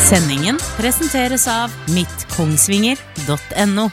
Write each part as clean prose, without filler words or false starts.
Sendingen presenteres av mittkongsvinger.no.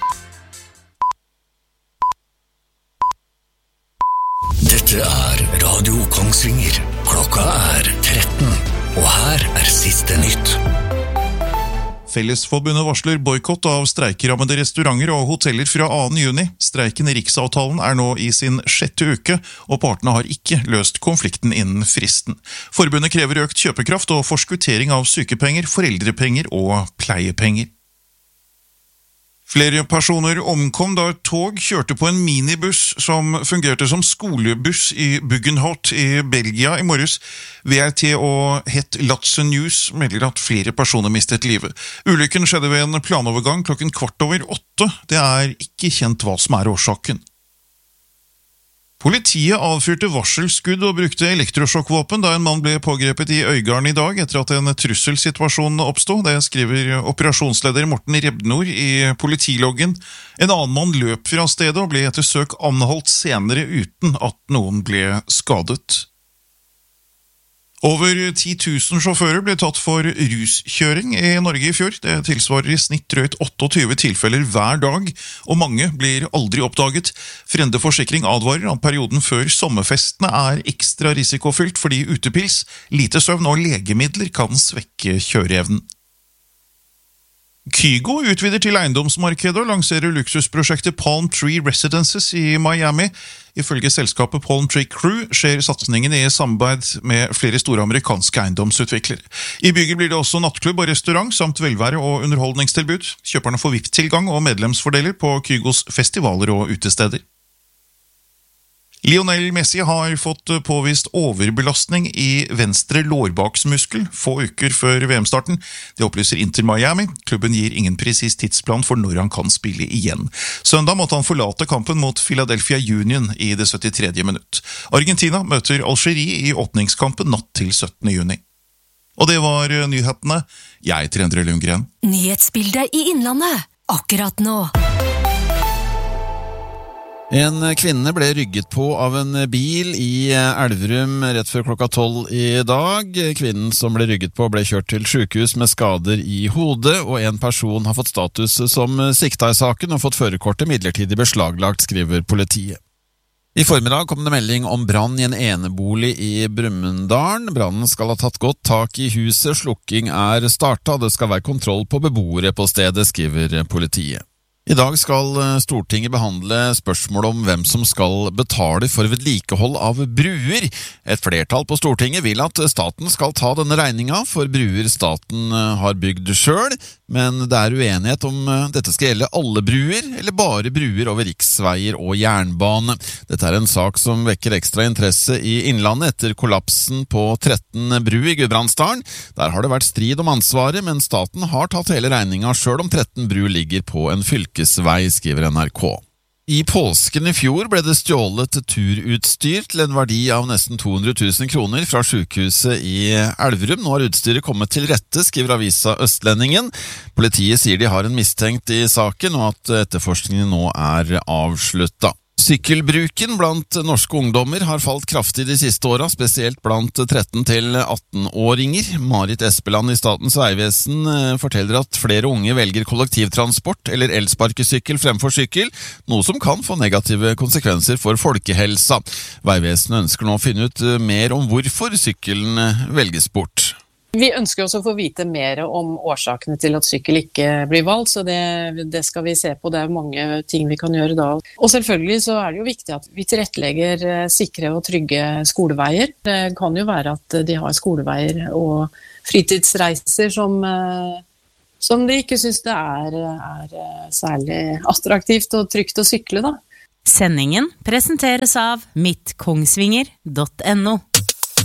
Dette Radio Kongsvinger. Klokka 13, og her siste nytt. Fellesforbundet varsler boykott av streikerammede restauranter og hoteller fra 2. juni. Streiken i Riksavtalen nå i sin 6. uke, og partene har ikke løst konflikten innen fristen. Forbundet krever økt kjøpekraft og forskuttering av sykepenger, foreldrepenger og pleiepenger. Flere personer omkom da et tog kjørte på en minibuss som fungerte som skolebuss i Buggenhout i Belgia i morges. VRT og Het Latse News melder at flere personer mistet livet. Ulykken skjedde ved en planovergang klokken 7:15. Det ikke kjent hva som årsaken. Politiet avfyrte varselskudd og brukte elektrosjokkvåpen da en mann ble pågrepet i Øygarden i dag etter at en trusselsituasjon oppstod. Det skriver operasjonsleder Morten Rebnor i politiloggen. En annen mann løp fra stedet og ble etter søk anholdt senere uten at noen ble skadet. Over 10 000 sjåfører ble tatt for ruskjøring i Norge i fjor. Det tilsvarer i snitt drøyt 28 tilfeller hver dag, og mange blir aldri oppdaget. Frende Forsikring advarer at perioden før sommerfestene ekstra risikofylt fordi utepils, lite søvn og legemidler kan svekke kjøreevnen. Kygo utvider til eiendomsmarkedet og lanserer luksusprosjektet Palm Tree Residences i Miami. Ifølge selskapet Palm Tree Crew skjer satsningen i samarbeid med flere store amerikanske eiendomsutviklere. I bygget blir det også nattklubb og restaurant, samt velvære og underholdningstilbud. Kjøperne får VIP-tilgang og medlemsfordeler på Kygos festivaler og utesteder. Lionel Messi har fått påvist overbelastning i venstre lårbaksmuskel få uker før VM-starten. Det opplyser Inter Miami. Klubben gir ingen presis tidsplan for når han kan spille igjen. Søndag måtte han forlate kampen mot Philadelphia Union i det 73. minutt. Argentina møter Algerie i åpningskampen natt til 17. juni. Og det var nyhetene. Jeg heter Endre Lundgren. Nyhetsbildet i Innlandet, akkurat nå. En kvinne ble rygget på av en bil i Elverum rett før klokka 12 i dag. Kvinnen som ble rygget på ble kjørt til sykehus med skader i hodet, og en person har fått status som sikta i saken og fått førerkortet midlertidig beslaglagt, skriver politiet. I formiddag kom det melding om brann i en enebolig i Brumunddal. Brannen skal ha tatt godt tak i huset, slukking startet, og det skal være kontroll på beboere på stedet, skriver politiet. I dag skal Stortinget behandle spørsmål om hvem som skal betale for vedlikehold av bruer. Et flertall på Stortinget vil at staten skal ta denne regninga for bruer staten har bygd selv, men det uenighet om dette skal gjelde alle bruer, eller bare bruer over riksveier og jernbane. Dette en sak som vekker ekstra interesse i Innlandet etter kollapsen på 13 bru i Gudbrandsdalen. Der har det vært strid om ansvaret, men staten har tatt hele regninga selv om 13 bru ligger på en fylkesvei, skriver NRK. I påsken i fjor ble det stjålet turutstyr til en verdi av nesten 200 000 kroner fra sykehuset i Elverum. Nå har utstyret kommet til rette, skriver avisa Østlendingen. Politiet sier de har en mistenkt i saken, og at etterforskningen nå avsluttet. Sykkelbruken blant norske ungdommer har falt kraftig de siste årene, spesielt blant 13- til 18-åringer. Marit Espeland i Statens vegvesen forteller at flere unge velger kollektivtransport eller elsparkesykkel fremfor sykkel, noe som kan få negative konsekvenser for folkehelsa. Vegvesenet ønsker nå å finne ut mer om hvorfor sykkelen velges bort. Vi ønsker også å få vite mer om årsakene til at sykkel ikke blir valgt, så det skal vi se på. Det mange ting vi kan gjøre da. Og selvfølgelig så det jo viktig at vi tilrettelegger sikre og trygge skoleveier. Det kan jo være at de har skoleveier og fritidsreiser som de ikke synes det særlig attraktivt og trygt å sykle da. Sendingen presenteres av mittkongsvinger.no.